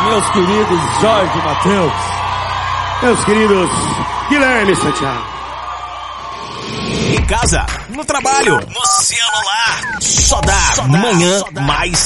meus queridos Jorge e Matheus. Meus queridos Guilherme e Santiago. Em casa, no trabalho, no celular, só dá Manhã Mais